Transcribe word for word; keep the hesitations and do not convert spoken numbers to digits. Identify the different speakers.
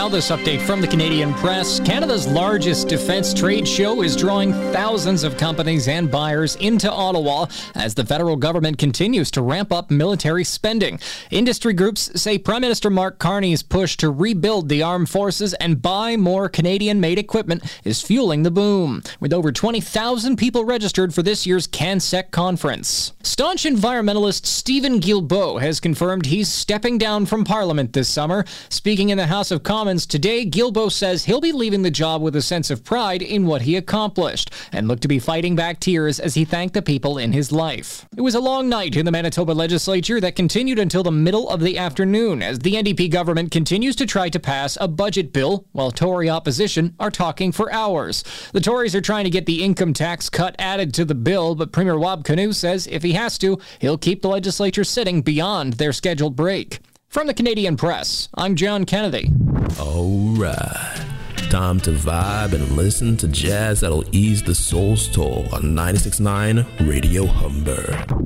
Speaker 1: Now this update from the Canadian Press. Canada's largest defense trade show is drawing thousands of companies and buyers into Ottawa as the federal government continues to ramp up military spending. Industry groups say Prime Minister Mark Carney's push to rebuild the armed forces and buy more Canadian-made equipment is fueling the boom, with over twenty thousand people registered for this year's CanSec conference. Staunch environmentalist Stephen Guilbeault has confirmed he's stepping down from Parliament this summer. Speaking in the House of Commons today, Guilbeault says he'll be leaving the job with a sense of pride in what he accomplished and look to be fighting back tears as he thanked the people in his life. It was a long night in the Manitoba legislature that continued until the middle of the afternoon as the N D P government continues to try to pass a budget bill while Tory opposition are talking for hours. The Tories are trying to get the income tax cut added to the bill, but Premier Wab Kinew says if he has to, he'll keep the legislature sitting beyond their scheduled break. From the Canadian Press, I'm John Kennedy.
Speaker 2: All right. Time to vibe and listen to jazz that'll ease the soul's toll on ninety-six point nine Radio Humber.